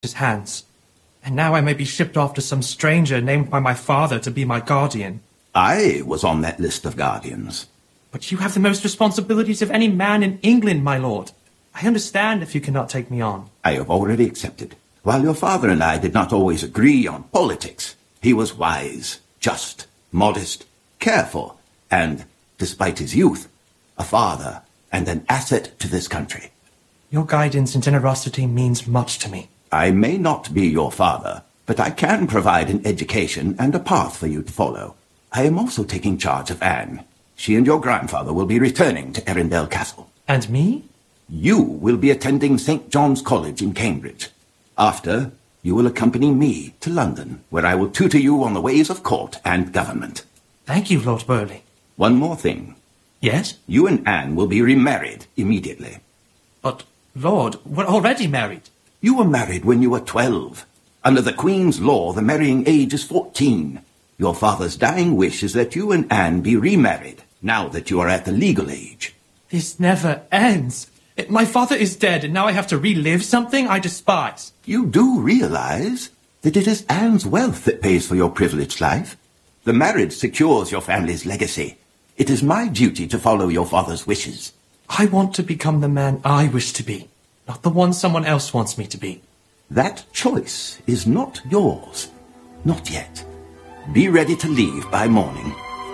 master's hands. And now I may be shipped off to some stranger named by my father to be my guardian. I was on that list of guardians. But you have the most responsibilities of any man in England, my lord. I understand if you cannot take me on. I have already accepted. While your father and I did not always agree on politics, he was wise, just, modest, careful, and, despite his youth, a father and an asset to this country. Your guidance and generosity means much to me. I may not be your father, but I can provide an education and a path for you to follow. I am also taking charge of Anne. She and your grandfather will be returning to Arundel Castle. And me? You will be attending St. John's College in Cambridge. After, you will accompany me to London, where I will tutor you on the ways of court and government. Thank you, Lord Burleigh. One more thing. Yes? You and Anne will be remarried immediately. But, Lord, we're already married. You were married when you were 12. Under the Queen's law, the marrying age is 14. Your father's dying wish is that you and Anne be remarried, now that you are at the legal age. This never ends. My father is dead, and now I have to relive something I despise. You do realize that it is Anne's wealth that pays for your privileged life? The marriage secures your family's legacy. It is my duty to follow your father's wishes. I want to become the man I wish to be, not the one someone else wants me to be. That choice is not yours. Not yet. Be ready to leave by morning.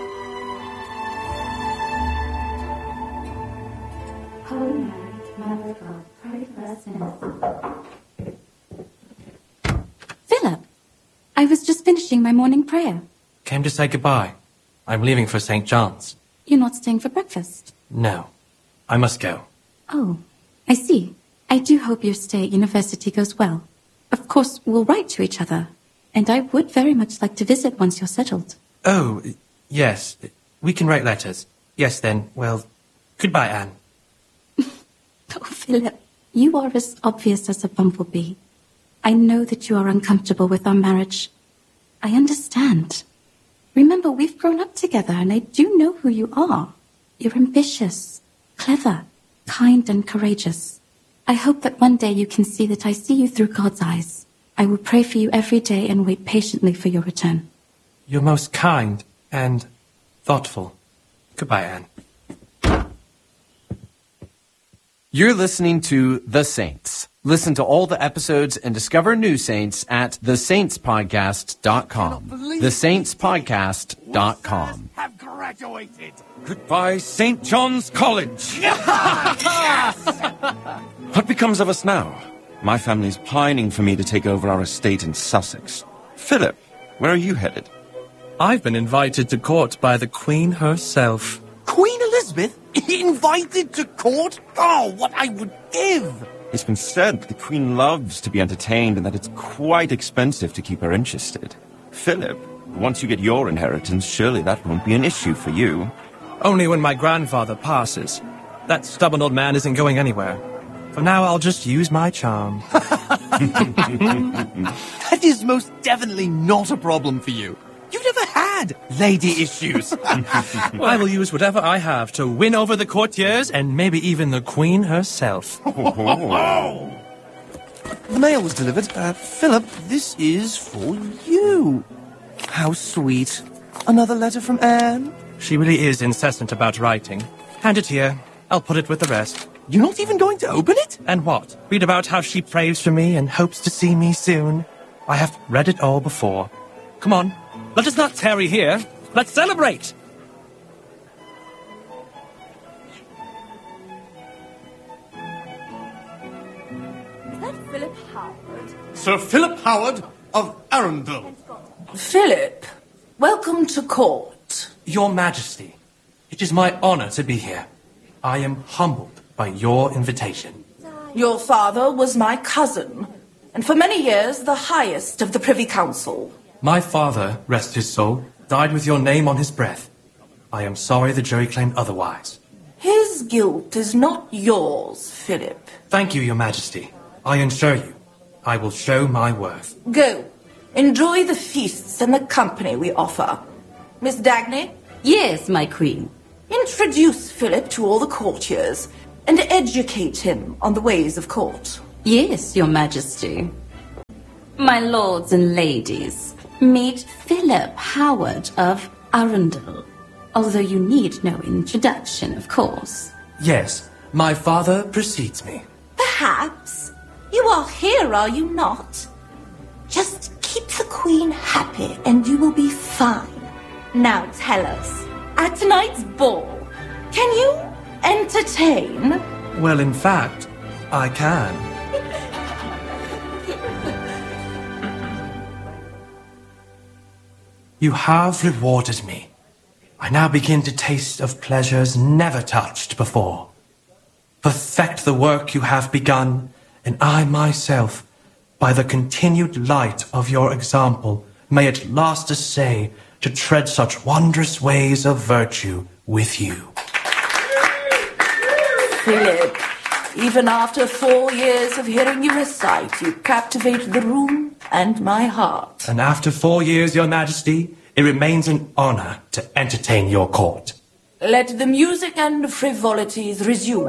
Holy Mary, Mother of God, pray for us sinners. Philip, I was just finishing my morning prayer. Came to say goodbye. I'm leaving for St. John's. You're not staying for breakfast? No. I must go. Oh, I see. I do hope your stay at university goes well. Of course, we'll write to each other. And I would very much like to visit once you're settled. Oh, yes. We can write letters. Yes, then. Well, goodbye, Anne. Oh, Philip, you are as obvious as a bumblebee. I know that you are uncomfortable with our marriage. I understand. Remember, we've grown up together, and I do know who you are. You're ambitious, clever, kind, and courageous. I hope that one day you can see that I see you through God's eyes. I will pray for you every day and wait patiently for your return. You're most kind and thoughtful. Goodbye, Anne. You're listening to The Saints. Listen to all the episodes and discover new saints at thesaintspodcast.com. Thesaintspodcast.com. Have graduated. Goodbye, St. John's College. What becomes of us now? My family's pining for me to take over our estate in Sussex. Philip, where are you headed? I've been invited to court by the Queen herself. Queen Elizabeth? Invited to court? Oh, what I would give! It's been said that the Queen loves to be entertained and that it's quite expensive to keep her interested. Philip, once you get your inheritance, surely that won't be an issue for you. Only when my grandfather passes. That stubborn old man isn't going anywhere. For now, I'll just use my charm. That is most definitely not a problem for you. You've never had lady issues. I will use whatever I have to win over the courtiers and maybe even the Queen herself. The mail was delivered. Philip, this is for you. How sweet. Another letter from Anne? She really is incessant about writing. Hand it here. I'll put it with the rest. You're not even going to open it? And what? Read about how she prays for me and hopes to see me soon. I have read it all before. Come on. Let us not tarry here. Let's celebrate! Is that Philip Howard? Sir Philip Howard of Arundel. Philip, welcome to court. Your Majesty, it is my honor to be here. I am humbled by your invitation. Your father was my cousin, and for many years the highest of the Privy Council. My father, rest his soul, died with your name on his breath. I am sorry the jury claimed otherwise. His guilt is not yours, Philip. Thank you, Your Majesty. I assure you, I will show my worth. Go. Enjoy the feasts and the company we offer. Miss Dagney? Yes, my queen. Introduce Philip to all the courtiers and educate him on the ways of court. Yes, Your Majesty. My lords and ladies, meet Philip Howard of Arundel. Although you need no introduction, of course. Yes, my father precedes me. Perhaps. You are here, are you not? Just keep the Queen happy and you will be fine. Now tell us, at tonight's ball, can you entertain? Well, in fact, I can. You have rewarded me. I now begin to taste of pleasures never touched before. Perfect the work you have begun, and I myself, by the continued light of your example, may at last essay to tread such wondrous ways of virtue with you. Philip, even after 4 years of hearing you recite, you captivate the room and my heart. And after 4 years, Your Majesty, it remains an honor to entertain your court. Let the music and frivolities resume.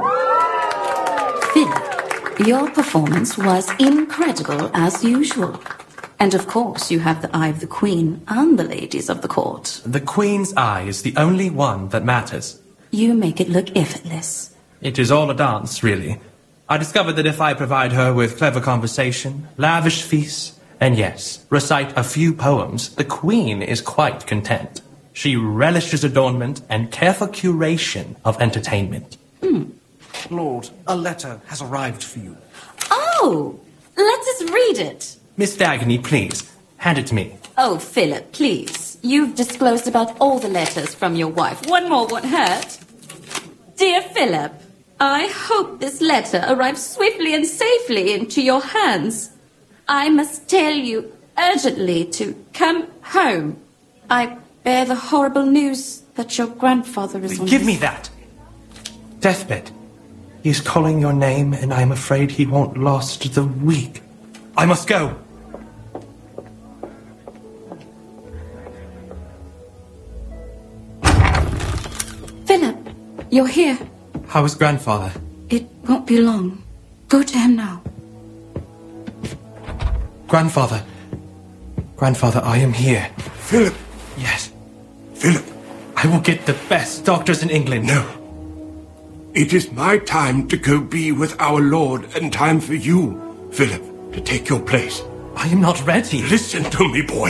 Philip, your performance was incredible as usual. And of course, you have the eye of the Queen and the ladies of the court. The Queen's eye is the only one that matters. You make it look effortless. It is all a dance, really. I discovered that if I provide her with clever conversation, lavish feasts, and yes, recite a few poems, the Queen is quite content. She relishes adornment and careful curation of entertainment. Lord, a letter has arrived for you. Oh, let us read it. Miss Dagney, please, hand it to me. Oh, Philip, please. You've disclosed about all the letters from your wife. One more won't hurt. Dear Philip, I hope this letter arrives swiftly and safely into your hands. I must tell you urgently to come home. I bear the horrible news that your grandfather is on Give me that. Deathbed. He's calling your name, and I'm afraid he won't last the week. I must go. Philip, you're here. How is grandfather? It won't be long. Go to him now. Grandfather. Grandfather, I am here. Philip! Yes. Philip! I will get the best doctors in England. No. It is my time to go be with our Lord, and time for you, Philip, to take your place. I am not ready. Listen to me, boy.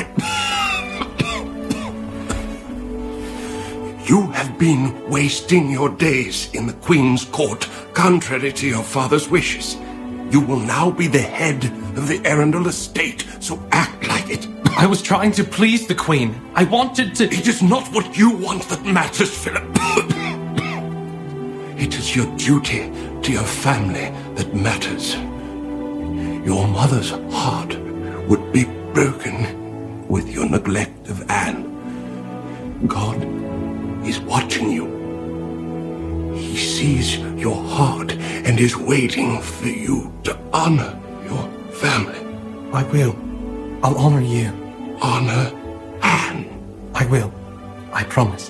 You have been wasting your days in the Queen's court, contrary to your father's wishes. You will now be the head of the Arundel estate, so act like it. I was trying to please the Queen. I wanted to... It is not what you want that matters, Philip. It is your duty to your family that matters. Your mother's heart would be broken with your neglect of Anne. God is watching you. He sees your heart and is waiting for you to honor your family. I will. I'll honor you. Honor Anne. I will. I promise.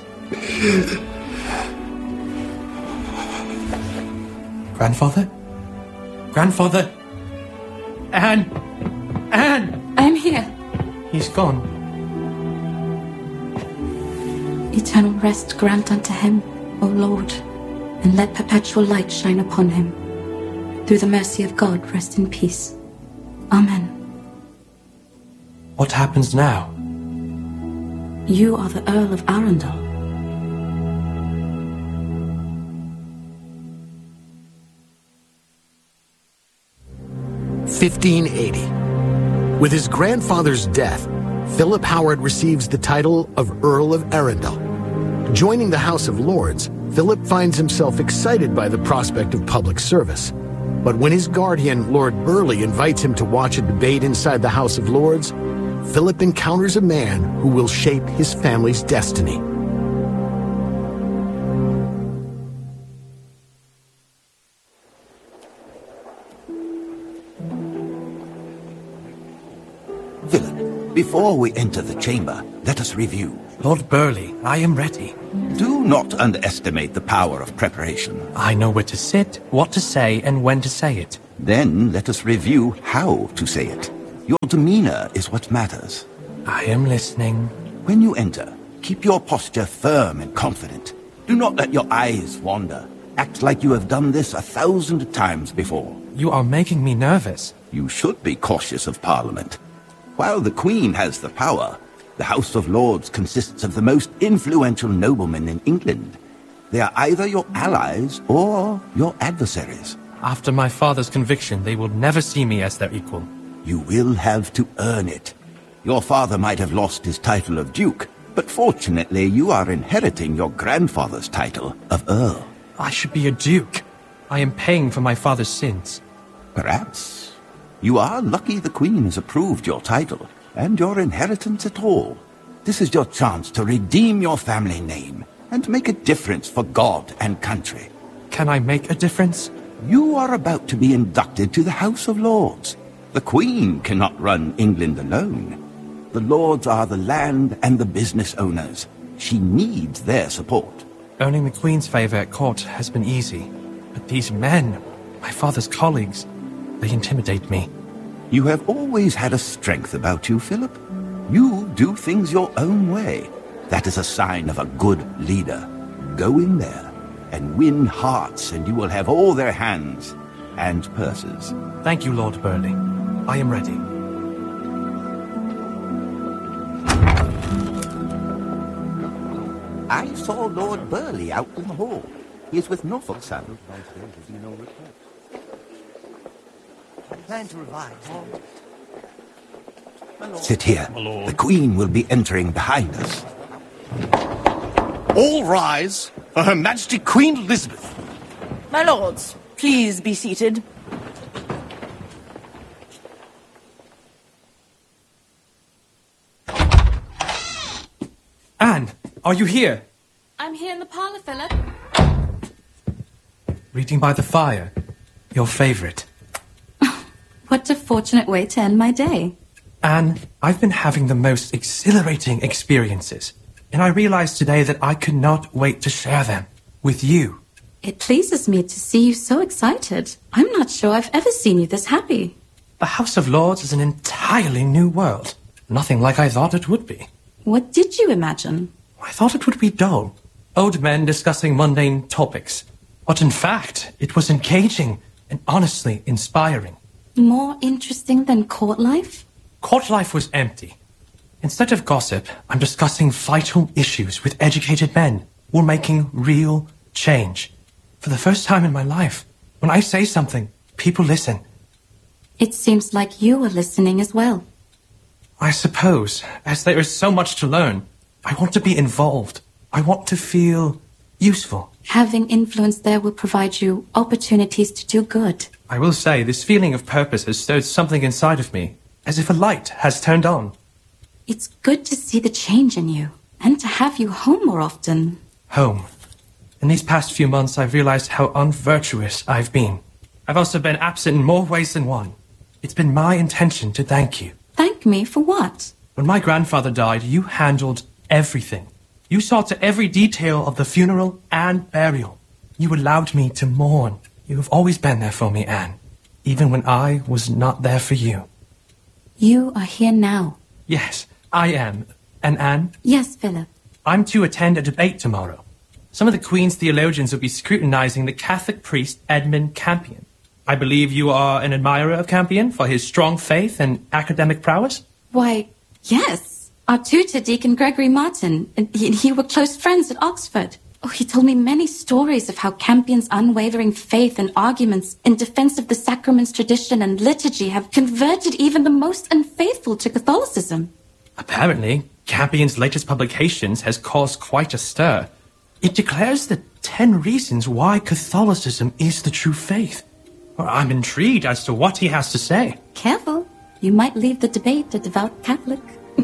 Grandfather? Grandfather? Anne! Anne! I'm here. He's gone. Eternal rest grant unto him, O Lord, and let perpetual light shine upon him. Through the mercy of God, rest in peace. Amen. What happens now? You are the Earl of Arundel. (1580). With his grandfather's death, Philip Howard receives the title of Earl of Arundel. Joining the House of Lords, Philip finds himself excited by the prospect of public service. But when his guardian, Lord Burleigh, invites him to watch a debate inside the House of Lords, Philip encounters a man who will shape his family's destiny. Philip, before we enter the chamber, let us review. Lord Burleigh, I am ready. Do not underestimate the power of preparation. I know where to sit, what to say, and when to say it. Then let us review how to say it. Your demeanor is what matters. I am listening. When you enter, keep your posture firm and confident. Do not let your eyes wander. Act like you have done this 1,000 times before. You are making me nervous. You should be cautious of Parliament. While the Queen has the power, the House of Lords consists of the most influential noblemen in England. They are either your allies or your adversaries. After my father's conviction, they will never see me as their equal. You will have to earn it. Your father might have lost his title of Duke, but fortunately you are inheriting your grandfather's title of Earl. I should be a duke. I am paying for my father's sins. Perhaps. You are lucky the Queen has approved your title and your inheritance at all. This is your chance to redeem your family name and make a difference for God and country. Can I make a difference? You are about to be inducted to the House of Lords. The Queen cannot run England alone. The Lords are the land and the business owners. She needs their support. Earning the Queen's favor at court has been easy. But these men, my father's colleagues, they intimidate me. You have always had a strength about you, Philip. You do things your own way. That is a sign of a good leader. Go in there and win hearts, and you will have all their hands and purses. Thank you, Lord Burleigh. I am ready. I saw Lord Burleigh out in the hall. He is with Norfolk son. Plan to revive. Sit here. The Queen will be entering behind us. All rise for Her Majesty Queen Elizabeth. My lords, please be seated. Anne, are you here? I'm here in the parlor, Philip. Reading by the fire. Your favorite. What a fortunate way to end my day. Anne, I've been having the most exhilarating experiences, and I realized today that I could not wait to share them with you. It pleases me to see you so excited. I'm not sure I've ever seen you this happy. The House of Lords is an entirely new world. Nothing like I thought it would be. What did you imagine? I thought it would be dull. Old men discussing mundane topics. But in fact, it was engaging and honestly inspiring. More interesting than court life? Court life was empty. Instead of gossip, I'm discussing vital issues with educated men who are making real change. For the first time in my life, when I say something, people listen. It seems like you are listening as well. I suppose, as there is so much to learn, I want to be involved. I want to feel useful. Having influence there will provide you opportunities to do good. I will say, this feeling of purpose has stirred something inside of me, as if a light has turned on. It's good to see the change in you, and to have you home more often. Home. In these past few months, I've realized how unvirtuous I've been. I've also been absent in more ways than one. It's been my intention to thank you. Thank me for what? When my grandfather died, you handled everything. You saw to every detail of the funeral and burial. You allowed me to mourn. You have always been there for me, Anne, even when I was not there for you. You are here now. Yes, I am. And Anne? Yes, Philip. I'm to attend a debate tomorrow. Some of the Queen's theologians will be scrutinizing the Catholic priest Edmund Campion. I believe you are an admirer of Campion for his strong faith and academic prowess? Why, yes. Our tutor, Deacon Gregory Martin, and he were close friends at Oxford. Oh, he told me many stories of how Campion's unwavering faith and arguments in defense of the sacraments tradition and liturgy have converted even the most unfaithful to Catholicism. Apparently, Campion's latest publications has caused quite a stir. It declares the 10 reasons why Catholicism is the true faith. Well, I'm intrigued as to what he has to say. Careful. You might leave the debate a devout Catholic.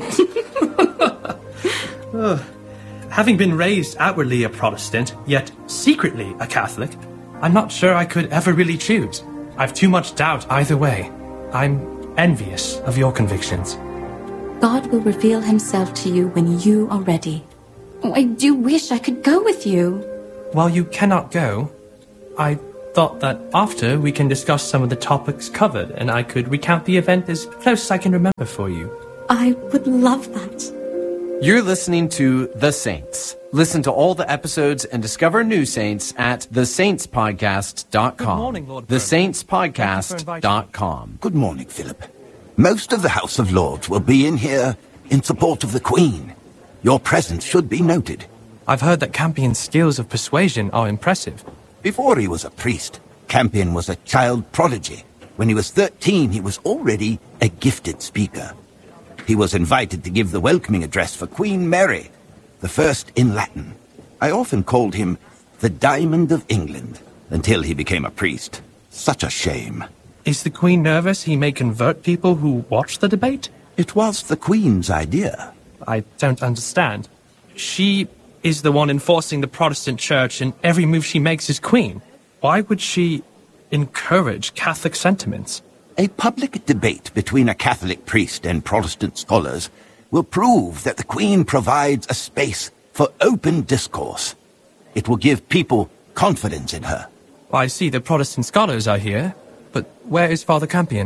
Having been raised outwardly a Protestant, yet secretly a Catholic, I'm not sure I could ever really choose. I've too much doubt either way. I'm envious of your convictions. God will reveal himself to you when you are ready. Oh, I do wish I could go with you. While you cannot go, I thought that after we can discuss some of the topics covered, and I could recount the event as close as I can remember for you. I would love that. You're listening to The Saints. Listen to all the episodes and discover new saints at thesaintspodcast.com. Good morning, Lord Burnham. thesaintspodcast.com. Good morning, Philip. Most of the House of Lords will be in here in support of the Queen. Your presence should be noted. I've heard that Campion's skills of persuasion are impressive. Before he was a priest, Campion was a child prodigy. When he was 13, he was already a gifted speaker. He was invited to give the welcoming address for Queen Mary, the first in Latin. I often called him the Diamond of England, until he became a priest. Such a shame. Is the Queen nervous he may convert people who watch the debate? It was the Queen's idea. I don't understand. She is the one enforcing the Protestant Church, and every move she makes is Queen. Why would she encourage Catholic sentiments? A public debate between a Catholic priest and Protestant scholars will prove that the Queen provides a space for open discourse. It will give people confidence in her. I see the Protestant scholars are here, but where is Father Campion?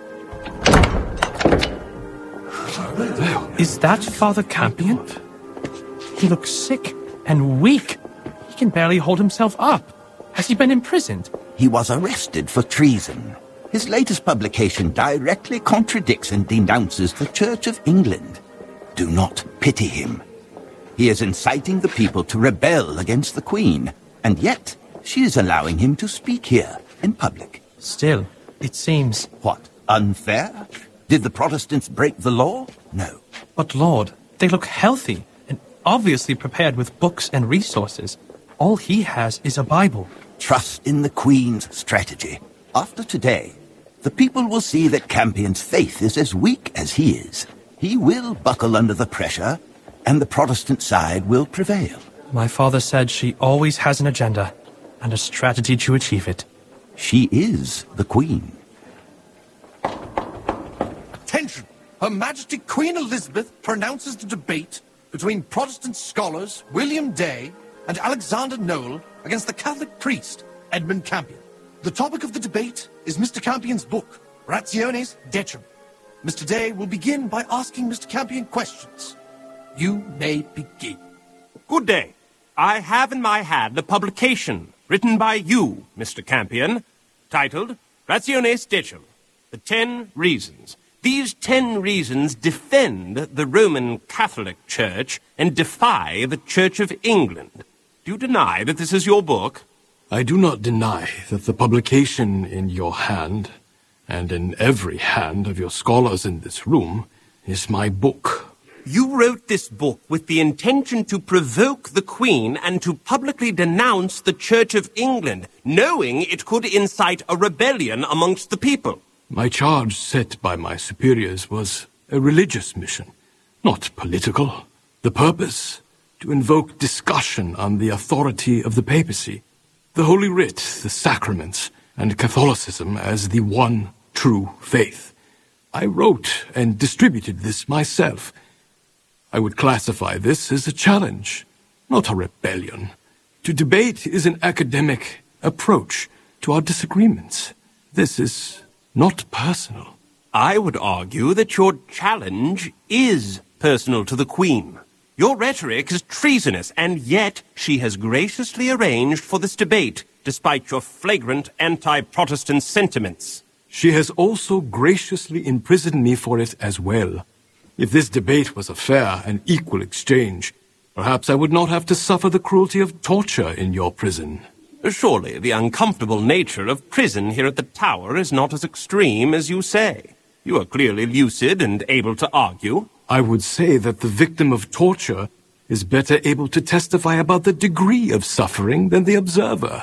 Is that Father Campion? He looks sick and weak. He can barely hold himself up. Has he been imprisoned? He was arrested for treason. His latest publication directly contradicts and denounces the Church of England. Do not pity him. He is inciting the people to rebel against the Queen, and yet she is allowing him to speak here in public. Still, it seems... What, unfair? Did the Protestants break the law? No. But Lord, they look healthy and obviously prepared with books and resources. All he has is a Bible. Trust in the Queen's strategy. After today, the people will see that Campion's faith is as weak as he is. He will buckle under the pressure, and the Protestant side will prevail. My father said she always has an agenda and a strategy to achieve it. She is the Queen. Attention! Her Majesty Queen Elizabeth pronounces the debate between Protestant scholars William Day and Alexander Noel against the Catholic priest Edmund Campion. The topic of the debate is Mr. Campion's book, Rationes Decem. Mr. Day will begin by asking Mr. Campion questions. You may begin. Good day. I have in my hand a publication written by you, Mr. Campion, titled Rationes Decem, the 10 Reasons. These 10 reasons defend the Roman Catholic Church and defy the Church of England. Do you deny that this is your book? I do not deny that the publication in your hand, and in every hand of your scholars in this room, is my book. You wrote this book with the intention to provoke the Queen and to publicly denounce the Church of England, knowing it could incite a rebellion amongst the people. My charge set by my superiors was a religious mission, not political. The purpose, to invoke discussion on the authority of the papacy, the Holy Writ, the sacraments, and Catholicism as the one true faith. I wrote and distributed this myself. I would classify this as a challenge, not a rebellion. To debate is an academic approach to our disagreements. This is not personal. I would argue that your challenge is personal to the Queen. Your rhetoric is treasonous, and yet she has graciously arranged for this debate, despite your flagrant anti-Protestant sentiments. She has also graciously imprisoned me for it as well. If this debate was a fair and equal exchange, perhaps I would not have to suffer the cruelty of torture in your prison. Surely the uncomfortable nature of prison here at the Tower is not as extreme as you say. You are clearly lucid and able to argue. I would say that the victim of torture is better able to testify about the degree of suffering than the observer.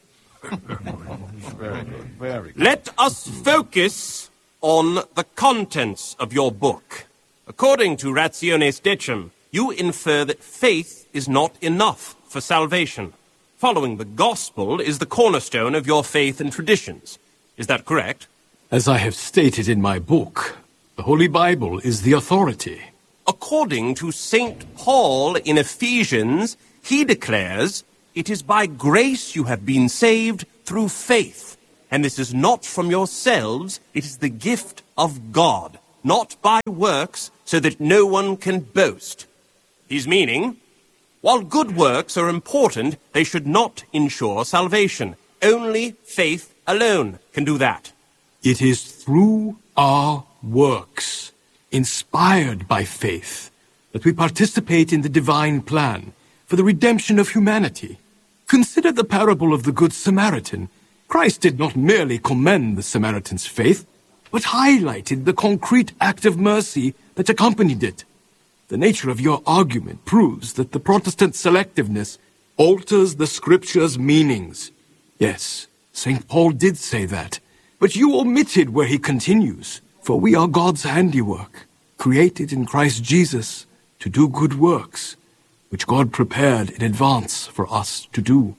Let us focus on the contents of your book. According to Rationes Decem, you infer that faith is not enough for salvation. Following the gospel is the cornerstone of your faith and traditions. Is that correct? As I have stated in my book, the Holy Bible is the authority. According to St. Paul in Ephesians, he declares, "It is by grace you have been saved through faith. And this is not from yourselves, it is the gift of God, not by works, so that no one can boast. His meaning, while good works are important, they should not ensure salvation. Only faith alone can do that. It is through our works, inspired by faith, that we participate in the divine plan for the redemption of humanity. Consider the parable of the Good Samaritan. Christ did not merely commend the Samaritan's faith, but highlighted the concrete act of mercy that accompanied it. The nature of your argument proves that the Protestant selectiveness alters the Scripture's meanings. Yes, St. Paul did say that, but you omitted where he continues. For we are God's handiwork, created in Christ Jesus to do good works, which God prepared in advance for us to do.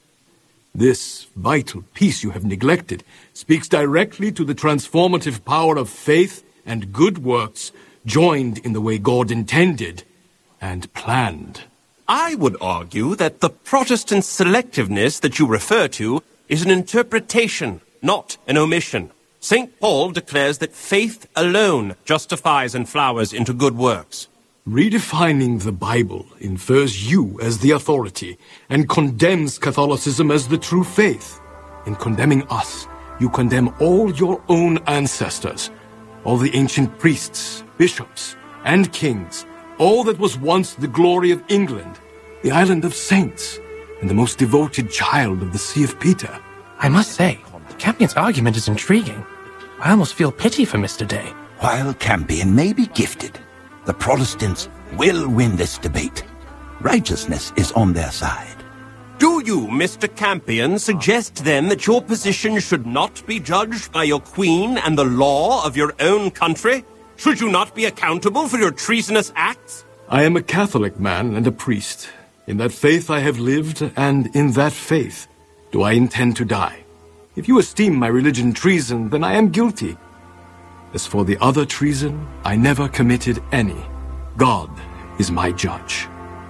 This vital piece you have neglected speaks directly to the transformative power of faith and good works joined in the way God intended and planned. I would argue that the Protestant selectiveness that you refer to is an interpretation, not an omission. St. Paul declares that faith alone justifies and flowers into good works. Redefining the Bible infers you as the authority and condemns Catholicism as the true faith. In condemning us, you condemn all your own ancestors, all the ancient priests, bishops, and kings, all that was once the glory of England, the island of saints, and the most devoted child of the See of Peter. I must say, Campion's argument is intriguing. I almost feel pity for Mr. Day. While Campion may be gifted, the Protestants will win this debate. Righteousness is on their side. Do you, Mr. Campion, suggest then that your position should not be judged by your queen and the law of your own country? Should you not be accountable for your treasonous acts? I am a Catholic man and a priest. In that faith I have lived, and in that faith do I intend to die. If you esteem my religion treason, then I am guilty. As for the other treason, I never committed any. God is my judge.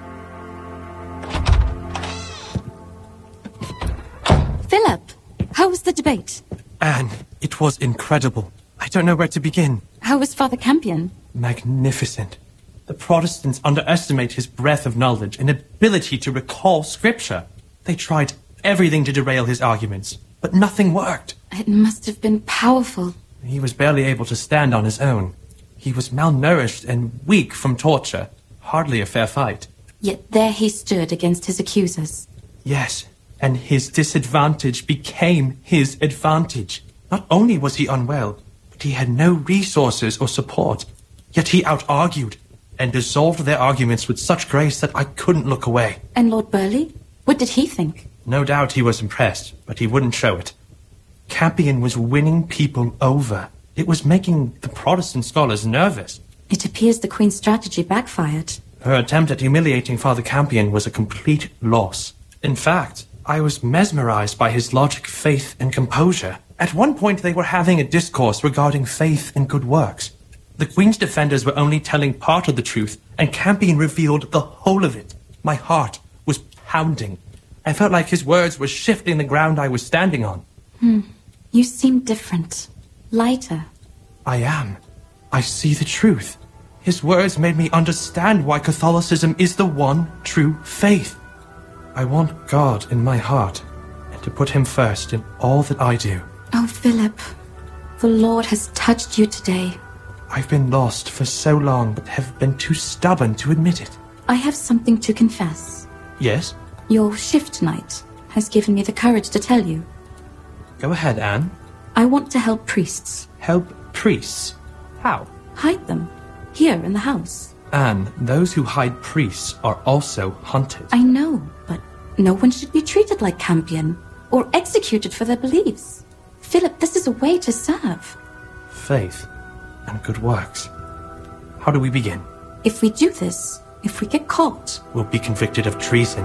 Philip, how was the debate? Anne, it was incredible. I don't know where to begin. How was Father Campion? Magnificent. The Protestants underestimate his breadth of knowledge and ability to recall Scripture. They tried everything to derail his arguments, but nothing worked. It must have been powerful. He was barely able to stand on his own. He was malnourished and weak from torture. Hardly a fair fight. Yet there he stood against his accusers. Yes, and his disadvantage became his advantage. Not only was he unwell, but he had no resources or support. Yet he out-argued and dissolved their arguments with such grace that I couldn't look away. And Lord Burleigh? What did he think? No doubt he was impressed, but he wouldn't show it. Campion was winning people over. It was making the Protestant scholars nervous. It appears the Queen's strategy backfired. Her attempt at humiliating Father Campion was a complete loss. In fact, I was mesmerized by his logic, faith, and composure. At one point they were having a discourse regarding faith and good works. The Queen's defenders were only telling part of the truth, and Campion revealed the whole of it. My heart was pounding. I felt like his words were shifting the ground I was standing on. You seem different. Lighter. I am. I see the truth. His words made me understand why Catholicism is the one true faith. I want God in my heart, and to put him first in all that I do. Oh, Philip, the Lord has touched you today. I've been lost for so long, but have been too stubborn to admit it. I have something to confess. Yes? Your shift tonight has given me the courage to tell you. Go ahead, Anne. I want to help priests. Help priests? How? Hide them. Here in the house. Anne, those who hide priests are also hunted. I know, but no one should be treated like Campion or executed for their beliefs. Philip, this is a way to serve. Faith and good works. How do we begin? If we do this, if we get caught, we'll be convicted of treason.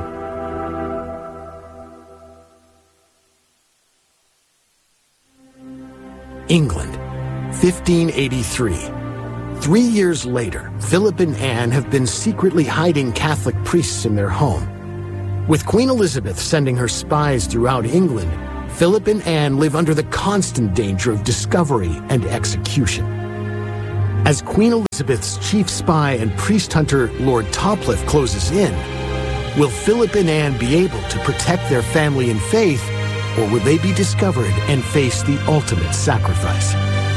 England, 1583. 3 years later, Philip and Anne have been secretly hiding Catholic priests in their home. With Queen Elizabeth sending her spies throughout England, Philip and Anne live under the constant danger of discovery and execution. As Queen Elizabeth's chief spy and priest hunter, Lord Topcliffe, closes in, will Philip and Anne be able to protect their family and faith, or will they be discovered and face the ultimate sacrifice?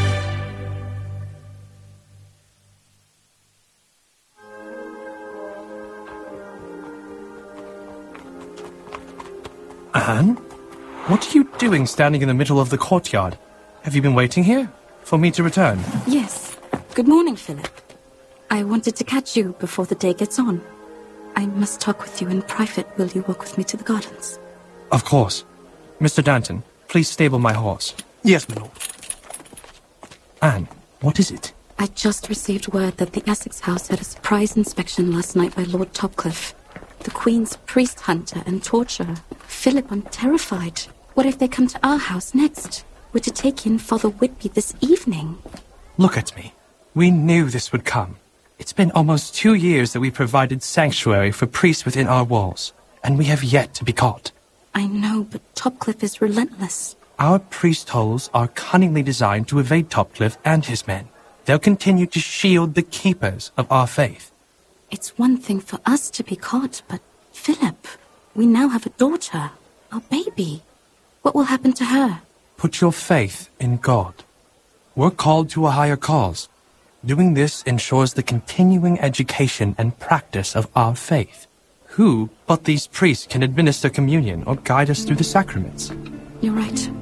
Anne? What are you doing standing in the middle of the courtyard? Have you been waiting here for me to return? Yes. Good morning, Philip. I wanted to catch you before the day gets on. I must talk with you in private. Will you walk with me to the gardens? Of course. Mr. Danton, please stable my horse. Yes, my lord. Anne, what is it? I just received word that the Essex house had a surprise inspection last night by Lord Topcliffe, the Queen's priest hunter and torturer. Philip, I'm terrified. What if they come to our house next? We're to take in Father Whitby this evening. Look at me. We knew this would come. It's been almost 2 years that we provided sanctuary for priests within our walls, and we have yet to be caught. I know, but Topcliffe is relentless. Our priest holes are cunningly designed to evade Topcliffe and his men. They'll continue to shield the keepers of our faith. It's one thing for us to be caught, but Philip, we now have a daughter, our baby. What will happen to her? Put your faith in God. We're called to a higher cause. Doing this ensures the continuing education and practice of our faith. Who but these priests can administer communion or guide us through the sacraments? You're right.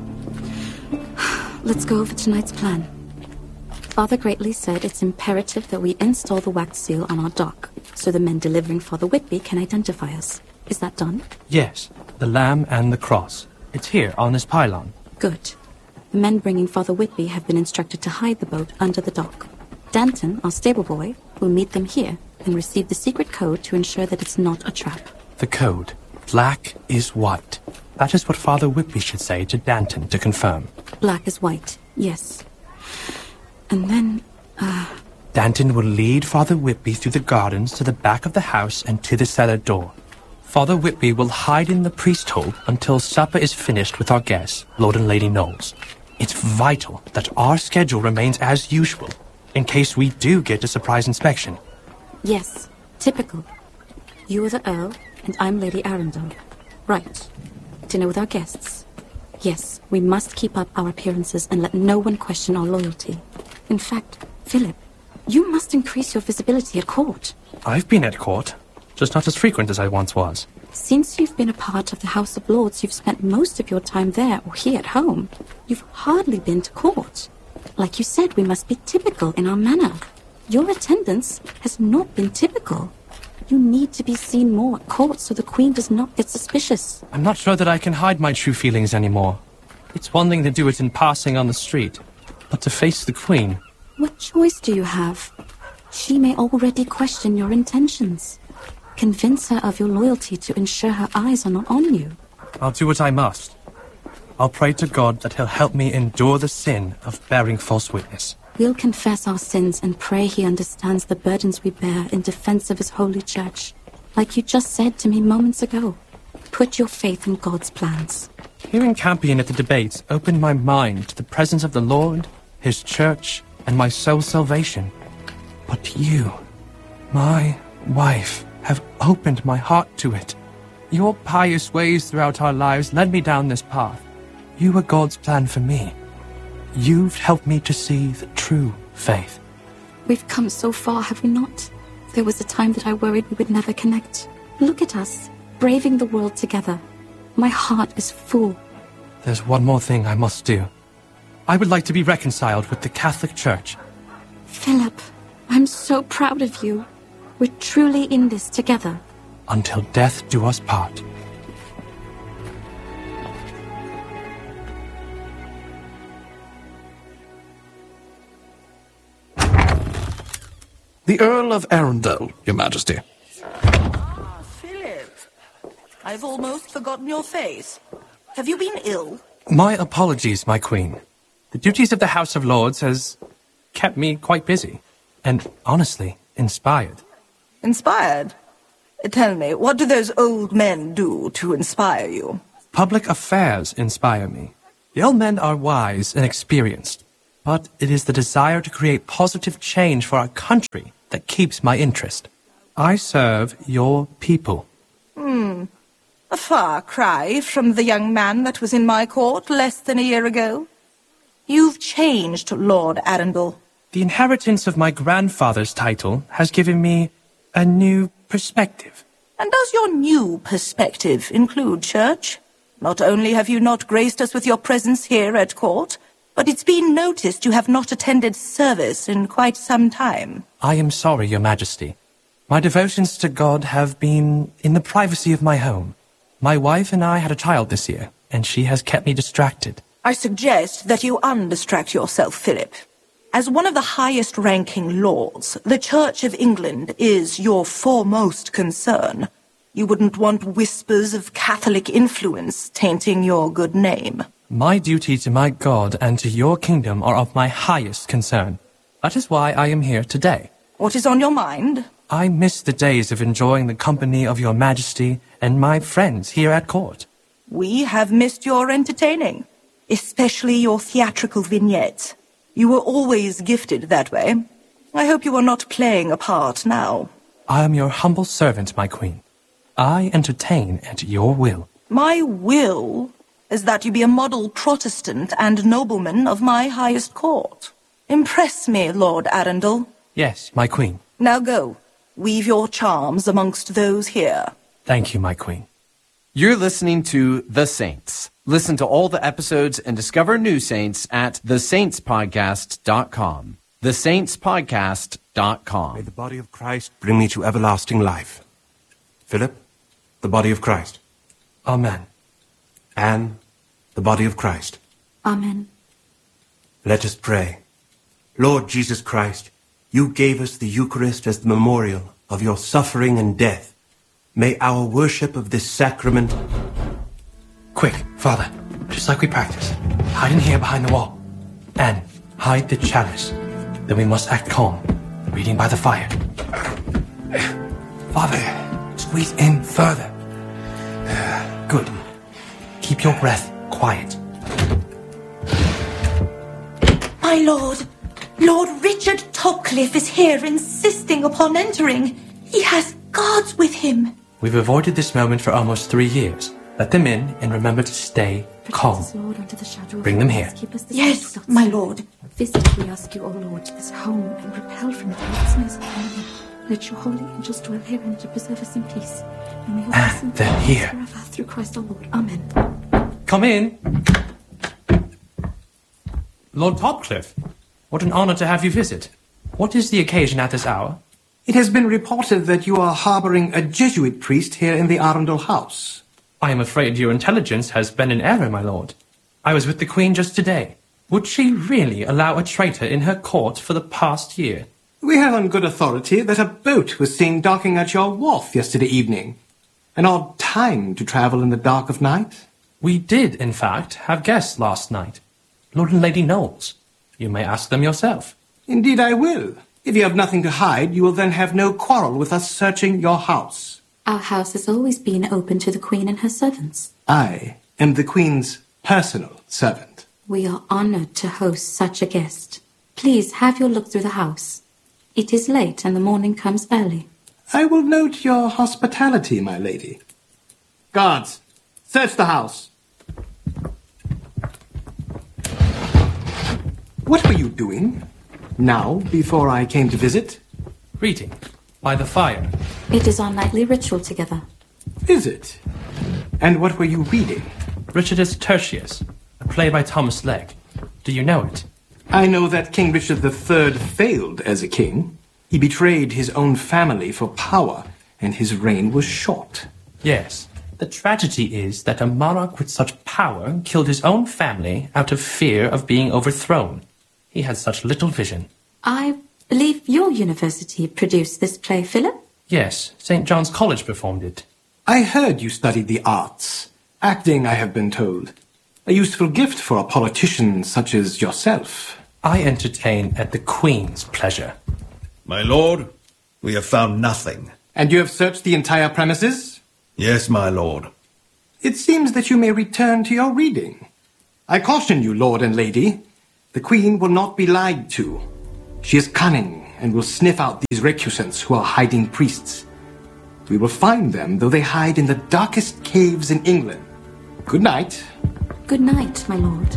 Let's go over tonight's plan. Father Greatley said it's imperative that we install the wax seal on our dock, so the men delivering Father Whitby can identify us. Is that done? Yes, the lamb and the cross. It's here on this pylon. Good. The men bringing Father Whitby have been instructed to hide the boat under the dock. Danton, our stable boy, will meet them here and receive the secret code to ensure that it's not a trap. The code. Black is white. That is what Father Whitby should say to Danton to confirm. Black is white, yes. And then, Danton will lead Father Whitby through the gardens to the back of the house and to the cellar door. Father Whitby will hide in the priest hole until supper is finished with our guests, Lord and Lady Knowles. It's vital that our schedule remains as usual, in case we do get a surprise inspection. Yes, typical. You are the Earl, and I'm Lady Arundel. Right. Dinner with our guests. Yes, we must keep up our appearances and let no one question our loyalty. In fact, Philip, you must increase your visibility at court. I've been at court, just not as frequent as I once was. Since you've been a part of the House of Lords, you've spent most of your time there or here at home. You've hardly been to court. Like you said, we must be typical in our manner. Your attendance has not been typical. You need to be seen more at court so the Queen does not get suspicious. I'm not sure that I can hide my true feelings anymore. It's one thing to do it in passing on the street, but to face the Queen... What choice do you have? She may already question your intentions. Convince her of your loyalty to ensure her eyes are not on you. I'll do what I must. I'll pray to God that he'll help me endure the sin of bearing false witness. We'll confess our sins and pray he understands the burdens we bear in defense of his holy church. Like you just said to me moments ago. Put your faith in God's plans. Hearing Campion at the debates opened my mind to the presence of the Lord, his church, and my soul's salvation. But you, my wife, have opened my heart to it. Your pious ways throughout our lives led me down this path. You were God's plan for me. You've helped me to see the true faith. We've come so far, have we not? There was a time that I worried we would never connect. Look at us, braving the world together. My heart is full. There's one more thing I must do. I would like to be reconciled with the Catholic Church. Philip, I'm so proud of you. We're truly in this together. Until death do us part. The Earl of Arundel, Your Majesty. Ah, Philip. I've almost forgotten your face. Have you been ill? My apologies, my Queen. The duties of the House of Lords has kept me quite busy. And, honestly, inspired. Inspired? Tell me, what do those old men do to inspire you? Public affairs inspire me. The old men are wise and experienced, but it is the desire to create positive change for our country that keeps my interest. I serve your people. A far cry from the young man that was in my court less than a year ago. You've changed, Lord Arundel. The inheritance of my grandfather's title has given me a new perspective. And does your new perspective include church? Not only have you not graced us with your presence here at court, but it's been noticed you have not attended service in quite some time. I am sorry, Your Majesty. My devotions to God have been in the privacy of my home. My wife and I had a child this year, and she has kept me distracted. I suggest that you undistract yourself, Philip. As one of the highest-ranking lords, the Church of England is your foremost concern. You wouldn't want whispers of Catholic influence tainting your good name. My duty to my God and to your kingdom are of my highest concern. That is why I am here today. What is on your mind? I miss the days of enjoying the company of Your Majesty and my friends here at court. We have missed your entertaining, especially your theatrical vignettes. You were always gifted that way. I hope you are not playing a part now. I am your humble servant, my queen. I entertain at your will. My will is that you be a model Protestant and nobleman of my highest court. Impress me, Lord Arundel. Yes, my queen. Now go. Weave your charms amongst those here. Thank you, my queen. You're listening to The Saints. Listen to all the episodes and discover new saints at thesaintspodcast.com. Thesaintspodcast.com. May the body of Christ bring me to everlasting life. Philip, the body of Christ. Amen. Anne, the body of Christ. Amen. Let us pray. Lord Jesus Christ, you gave us the Eucharist as the memorial of your suffering and death. May our worship of this sacrament... Quick, Father, just like we practiced. Hide in here behind the wall. And hide the chalice. Then we must act calm, reading by the fire. Father, squeeze in further. Good. Keep your breath quiet. My lord, Lord Richard Topcliffe is here insisting upon entering. He has guards with him. We've avoided this moment for almost 3 years. Let them in and remember to stay calm. Bring them here. Yes, my lord. Visit, we ask you, O Lord, this home and repel from it all snares of the enemy. Let your holy angels dwell herein to preserve us in peace. And may your blessing they're be here. forever through Christ our Lord. Amen. Come in. Lord Topcliffe, what an honor to have you visit. What is the occasion at this hour? It has been reported that you are harboring a Jesuit priest here in the Arundel house. I am afraid your intelligence has been in error, my lord. I was with the Queen just today. Would she really allow a traitor in her court for the past year? We have on good authority that a boat was seen docking at your wharf yesterday evening. An odd time to travel in the dark of night. We did, in fact, have guests last night. Lord and Lady Knowles. You may ask them yourself. Indeed I will. If you have nothing to hide, you will then have no quarrel with us searching your house. Our house has always been open to the Queen and her servants. I am the Queen's personal servant. We are honored to host such a guest. Please have your look through the house. It is late and the morning comes early. I will note your hospitality, my lady. Guards, search the house. What were you doing? Now, before I came to visit? Reading. By the fire. It is our nightly ritual together. Is it? And what were you reading? Richardus Tertius, a play by Thomas Legge. Do you know it? I know that King Richard III failed as a king. He betrayed his own family for power, and his reign was short. Yes. The tragedy is that a monarch with such power killed his own family out of fear of being overthrown. He had such little vision. I believe your university produced this play, Philip? Yes, St. John's College performed it. I heard you studied the arts. Acting, I have been told. A useful gift for a politician such as yourself. I entertain at the Queen's pleasure. My lord, we have found nothing. And you have searched the entire premises? Yes, my lord. It seems that you may return to your reading. I caution you, Lord and Lady. The Queen will not be lied to. She is cunning and will sniff out these recusants who are hiding priests. We will find them, though they hide in the darkest caves in England. Good night. Good night, my lord.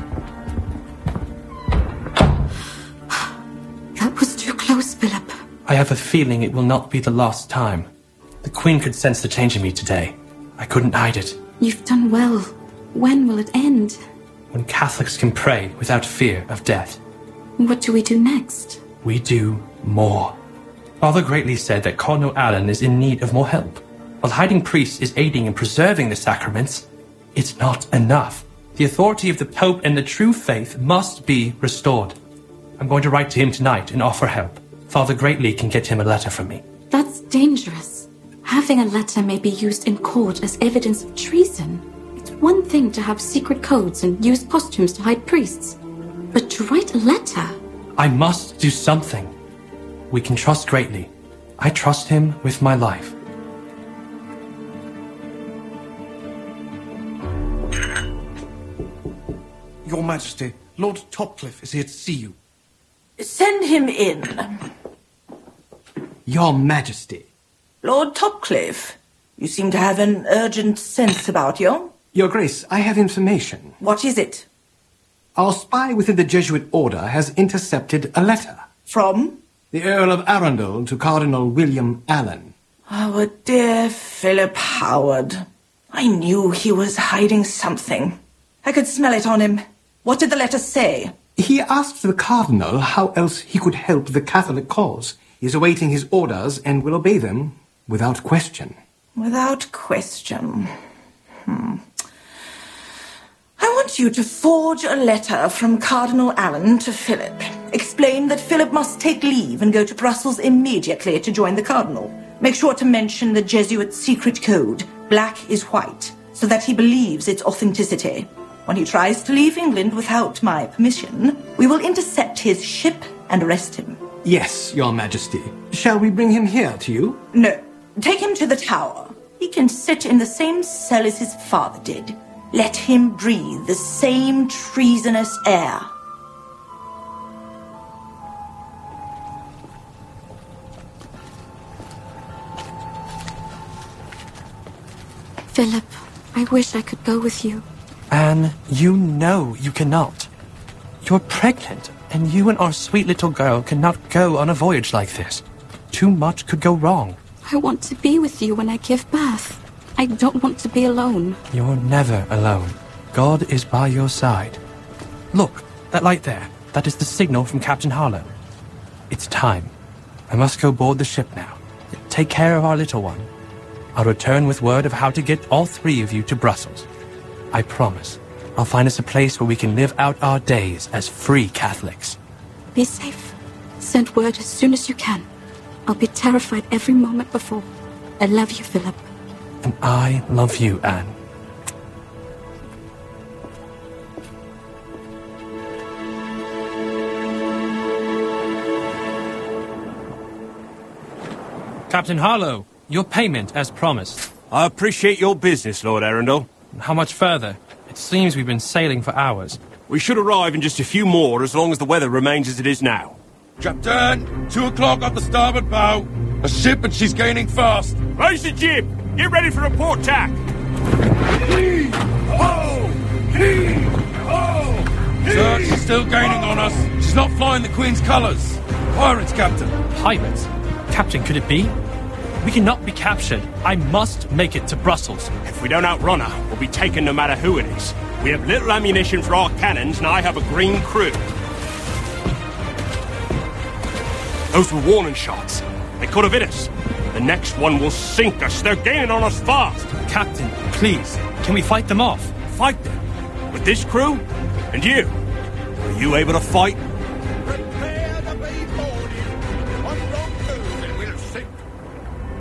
That was too close, Philip. I have a feeling it will not be the last time. The Queen could sense the change in me today. I couldn't hide it. You've done well. When will it end? When Catholics can pray without fear of death. What do we do next? We do more. Father Greatly said that Cardinal Allen is in need of more help. While hiding priests is aiding in preserving the sacraments, it's not enough. The authority of the Pope and the true faith must be restored. I'm going to write to him tonight and offer help. Father Greatly can get him a letter from me. That's dangerous. Having a letter may be used in court as evidence of treason. It's one thing to have secret codes and use costumes to hide priests. But to write a letter... I must do something. We can trust Greatly. I trust him with my life. Your Majesty, Lord Topcliffe is here to see you. Send him in. Your Majesty. Lord Topcliffe, you seem to have an urgent sense about you. Your Grace, I have information. What is it? Our spy within the Jesuit order has intercepted a letter. From? The Earl of Arundel to Cardinal William Allen. Our dear Philip Howard. I knew he was hiding something. I could smell it on him. What did the letter say? He asked the Cardinal how else he could help the Catholic cause. He is awaiting his orders and will obey them without question. Without question. I want you to forge a letter from Cardinal Allen to Philip. Explain that Philip must take leave and go to Brussels immediately to join the Cardinal. Make sure to mention the Jesuit secret code, black is white, so that he believes its authenticity. When he tries to leave England without my permission, we will intercept his ship and arrest him. Yes, Your Majesty. Shall we bring him here to you? No. Take him to the Tower. He can sit in the same cell as his father did. Let him breathe the same treasonous air. Philip, I wish I could go with you. Anne, you know you cannot. You're pregnant, and you and our sweet little girl cannot go on a voyage like this. Too much could go wrong. I want to be with you when I give birth. I don't want to be alone. You're never alone. God is by your side. Look, that light there. That is the signal from Captain Harlow. It's time. I must go board the ship now. Take care of our little one. I'll return with word of how to get all three of you to Brussels. I promise. I'll find us a place where we can live out our days as free Catholics. Be safe. Send word as soon as you can. I'll be terrified every moment before. I love you, Philip. And I love you, Anne. Captain Harlow, your payment as promised. I appreciate your business, Lord Arundel. How much further? It seems we've been sailing for hours. We should arrive in just a few more, as long as the weather remains as it is now. Captain, 2 o'clock on the starboard bow. A ship and she's gaining fast. Raise the jib! Get ready for a port tack! Heave! Ho! Heave! Ho! Sir, she's still gaining on us. She's not flying the Queen's colours. Pirates, Captain. Pirates? Captain, could it be? We cannot be captured. I must make it to Brussels. If we don't outrun her, we'll be taken no matter who it is. We have little ammunition for our cannons, and I have a green crew. Those were warning shots. They could have hit us. The next one will sink us. They're gaining on us fast. Captain, please, can we fight them off? Fight them? With this crew? And you? Are you able to fight?